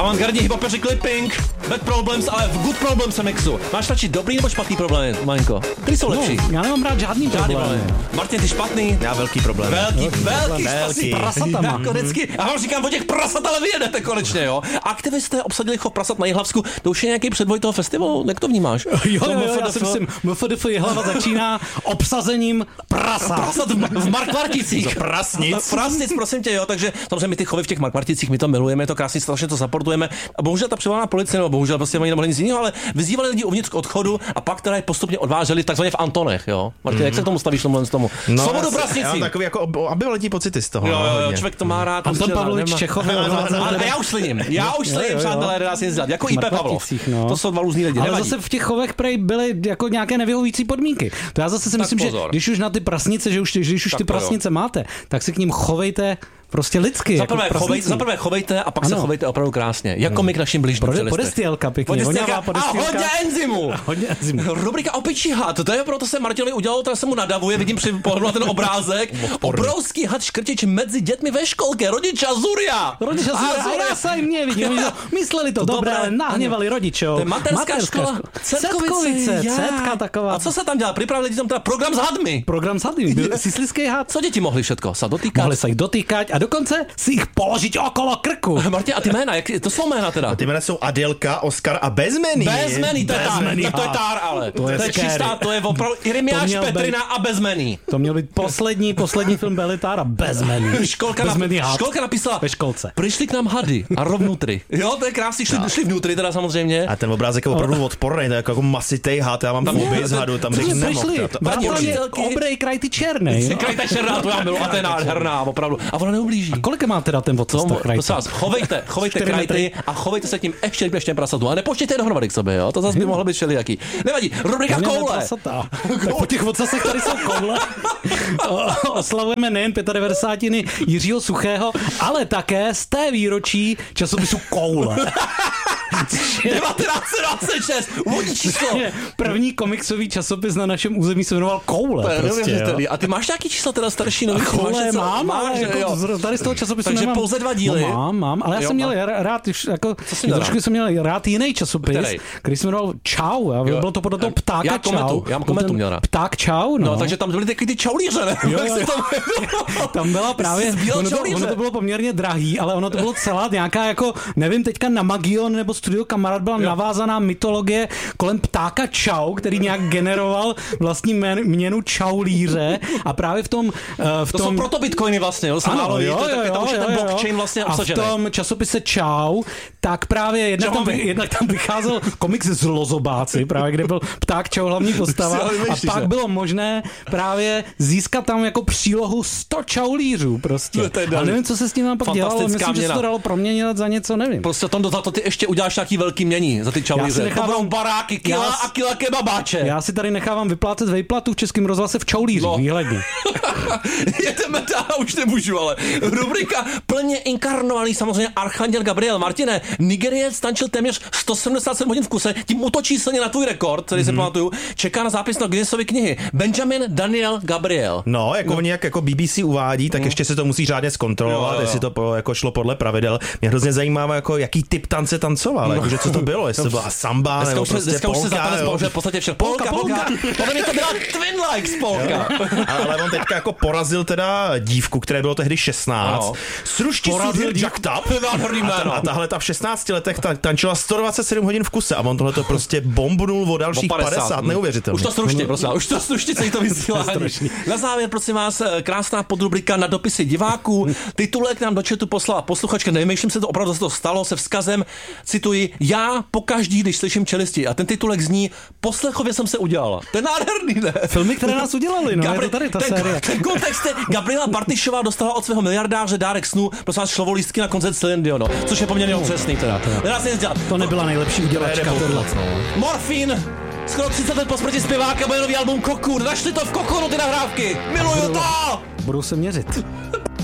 Avantgardní hiphopeři Clipping, Bad Problems, ale v Good Problems mixu. Máš radši dobrý nebo špatný problémy, Maňko? Který jsou lepší? Já nemám rád žádný problém. Martin, ty špatný? Já velký problém. Velký. Prasatama. Jako vždycky. A vám říkám, o těch prasat, ale vyjedete konečně, jo. Aktivisté obsadili chov prasat na Jihlavsku. To už je nějaký předvoj toho festivalu? Jak to vnímáš? Jo, já si myslím, MFDF Jihlava začíná obsazením prasat v Markvarticích. Prasnic, prosím tě, jo. Takže samozřejmě my ty chovy v těch Markvarticích, my to milujeme, je to krásně, strašně to supportujeme. A bohužel ta přivolená policie, no bohužel prostě oni nemohli nic jiného, ale vyzývali lidi uvnitř k odchodu a pak teda je postupně odváželi takzvaně v Antonech, jo. Martin, jak se k tomu stavíš tomu? No, Svobodu prasnicí. Já mám takový jako ambivalentní pocity z toho. Jo, člověk to má rád. Anton Pavlovič Čechov. A já už slyním, přátelé, nedá se nic dělat. Jako IP Pavlov. No. To jsou dva různý lidi. Ale nevadí. zase v těch chovech prej byly jako nějaké nevyhovující podmínky. To já zase si myslím, že když už na ty prasnice, když už ty prasnice máte, tak si k ním chovejte prostě lidsky. Zaprvé chovejte a pak se chovejte opravdu krásně. Jako my k našim bližním. Podestielka pěkně. A hodně enzymu. Rubrika Opičí had. To je proto se Martinovi udělalo, teda se mu nadavuje, vidím při pohledu na ten obrázek. Obrovský had škrtič mezi dětmi ve školke. Rodiča Zuria. Já se jim nevidím. Mysleli to dobré, ale nahněvali rodičov. To je materská škola. Cetkovice. Cetka taková. A co se tam dělá? Připravili tam teda program s hadmi. Byl sislický had. Co děti mohli všetko? Se dotýkat? Mohli se jich dotýkat a dokonce si jich položit okolo krku. Martin, a ty jména, to jsou jména teda? A ty jména jsou Adelka, Oskar a Bezmenný. Bezmenný, to je tár, ale. To je čistá, to je opravdu Irimiáš, Petrina a Bezmenný. To měl být poslední film Belitár a Bezmenný. Školka napísala ve školce. Přišli k nám hady a rovnutry. Jo, to je krásný, šli vnutry teda samozřejmě. A ten obrázek je opravdu odporný, to je jako masitej had, já mám fobii z hadu, tam řekl přišli. Obrej kraj ty černej. Kraj ta černá, to já milu, a to je nádherná, opravdu. A ona neublíží. A kolik má teda ten odcesta krajta? Chovejte krajty a chovejte se tím ještě prasatu. A nepočtějte je dohromady k sobě, jo? To zase by mohlo být všelijaký. Nevadí, rubrika koule. Tak po těch odcasech tady jsou koule. Oslavujeme nejen 95. Jiřího Suchého, ale také z té výročí časopisu Koule. 1926, úvodní číslo. První komiksový časopis na našem území se jmenoval Koule. Prostě, a ty máš nějaký čísla teda starší nový? Koule mám, ale jako tady z toho časopisu takže nemám. Takže pouze 2 díly. No, mám, ale já jsem měl rád, jako, trošku jsem měl rád jiný časopis, který se jmenoval Čau. Bylo to podle toho Ptáka Čau. Já kometu měl rád. Pták Čau, no. Takže tam byly takový ty čaulíře, ne? Tam byla právě, ono to bylo poměrně drahý, ale ono to bylo celá nějaká jako, nevím, teďka na Magion nebo Studio Kamarád byla navázaná mytologie kolem Ptáka Čau, který nějak generoval vlastní měnu čaulíře a právě v tom... To jsou proto bitcoiny vlastně, jo? Ano, tam už je ten blockchain vlastně obsažený. A v tom časopise Čau, tak právě jednak tam vycházel komiks z Lozobáci, právě kde byl Pták Čau hlavní postava a pak bylo možné právě získat tam jako přílohu 100 čaulířů prostě. A nevím, co se s tím pak dělalo, myslím, že se to dalo proměnit za něco, nevím. Prostě tam za to ty ještě uděláš nějaký velký mění za ty čaulíře. To budou baráky, kila a kila kebabáče. Já si tady nechávám vyplácet vejplatu v Českém rozhlase v čaulířích, výhledně. Jedeme dál, už nemůžu, ale rubrika plně inkarnovaný samozřejmě Archanděl Gabriel. Martine, Nigeriec tančil téměř 177 hodin v kuse, tím útočí silně na tvůj rekord, který si pamatuju, čeká na zápis na Guinnessovy knihy. Benjamin Daniel Gabriel. No, oni jako BBC uvádí, tak ještě se to musí řádně zkontrolovat, jestli to jako šlo podle pravidel. Mě hrozně zajímá, jako jaký typ tance tancoval, jakože co to bylo, jestli to byla samba, nebo prostě polka. V podstatě vše. Polka. Podle mě to byla Twin Likes polka. Ale on teďka jako porazil teda dívku, které bylo tehdy 16. Srušti Sudhir Jagtap. A tahle ta v 16 letech tančila 127 hodin v kuse a on tohle to prostě bombnul o dalších 50, neuvěřitelné. Už to stručně, prosím, už to stručně celý to vysílání. Na závěr, prosím vás, krásná podrubrika na dopisy diváků. Titulek nám do chatu poslala posluchačka, nevím, jestli se to opravdu stalo, se vzkazem, cituji, já pokaždý, když slyším čelisti. A ten titulek zní, poslechově jsem se udělala. To je nádherný, ne? Filmy, které nás udělali, no, je to tady ta série. Ten kontext je, Gabriela Bartyšová dostala od svého miliardáře dárek snů, prosím vás, šlovolístky na koncert Celine Dion, což je poměrně otřesný teda. Nedá se nic dělat. To nebyla nejlepší udělačka tohle. Morfín, skoro 30 let po smrti zpěváka, bude nový album Cocoon. Našli to v Cocoonu, ty nahrávky. Miluju to! Budou se měřit.